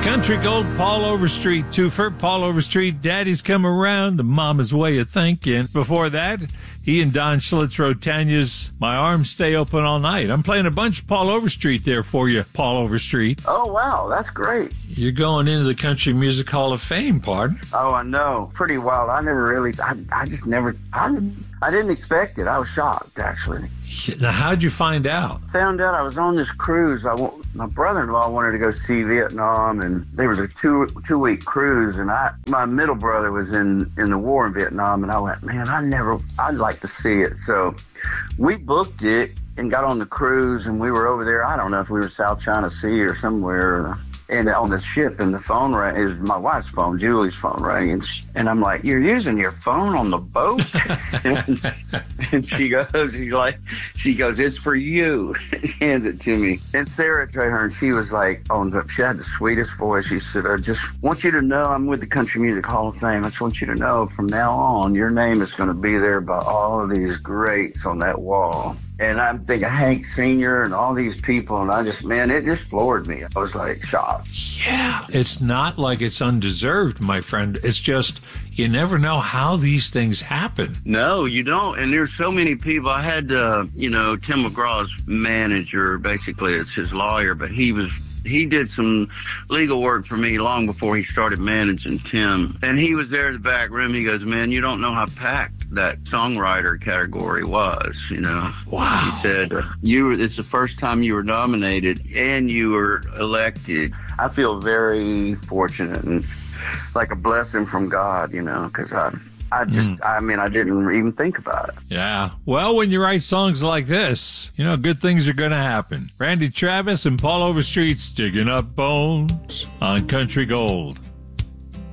Country Gold, Paul Overstreet, twofer. Paul Overstreet, Daddy's Come Around, Mama's Way of Thinking. Before that, he and Don Schlitz wrote Tanya's My Arms Stay Open All Night. I'm playing a bunch of Paul Overstreet there for you, Paul Overstreet. Oh, wow, that's great. You're going into the Country Music Hall of Fame, partner. Oh, I know. Pretty wild. I never really, I just never, I didn't expect it. I was shocked, actually. Now, how'd you find out? Found out I was on this cruise. My brother-in-law wanted to go see Vietnam, and there was a two-week cruise, and my middle brother was in the war in Vietnam, and I went, man, I'd like to see it. So we booked it and got on the cruise, and we were over there. I don't know if we were South China Sea or somewhere. And on the ship, and the phone rang. It was my wife's phone, Julie's phone rang, and I'm like, "You're using your phone on the boat?" and she goes, "It's for you." She hands it to me. And Sarah Traherne, she was like, she had the sweetest voice. She said, "I just want you to know I'm with the Country Music Hall of Fame. I just want you to know from now on, your name is going to be there by all of these greats on that wall." And I'm thinking Hank Sr. and all these people, and it just floored me. I was like shocked. Yeah. It's not like it's undeserved, my friend. It's just you never know how these things happen. No, you don't. And there's so many people. I had, Tim McGraw's manager, basically it's his lawyer, but he did some legal work for me long before he started managing Tim. And he was there in the back room. He goes, man, you don't know how packed that songwriter category was, Wow. He said, it's the first time you were nominated and you were elected. I feel very fortunate and like a blessing from God, because I didn't even think about it. Yeah. Well, when you write songs like this, good things are going to happen. Randy Travis and Paul Overstreet's Digging Up Bones on Country Gold.